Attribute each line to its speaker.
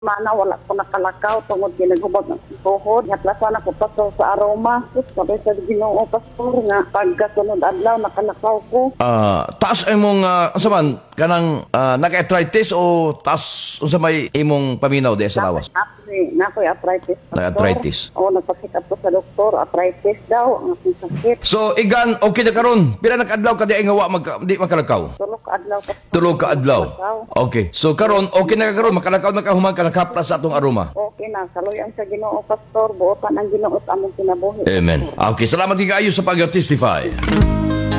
Speaker 1: Mana wala ko nakalakaw tungod ginagubot ng tuhod. Naplasan ako pastor sa aroma. Tapos sabi sa Ginoo pastor nga pagkasunod adlaw nakalakaw ko.
Speaker 2: Taas imong saman kanang naka-arthritis o taas unsa may imong paminaw di sa lawas?
Speaker 1: Nakoy arthritis.
Speaker 2: Arthritis.
Speaker 1: O nagpa-check up ko sa doktor, arthritis daw ang akong sakit.
Speaker 2: So igan okay na karon. Pila naka-adlaw ka di nga wa di makalakaw?
Speaker 1: Tulog ka adlaw pastor.
Speaker 2: Tulo ka adlaw. Okay. So karon okay na karon makalakaw na ka human ka nakapra sa atong aroma.
Speaker 1: Okay na, kaluyan sa Ginoo pastor, buotan ang Ginoo among kinabuhi.
Speaker 2: Amen. Okay, salamat kaayo sa pag-testify.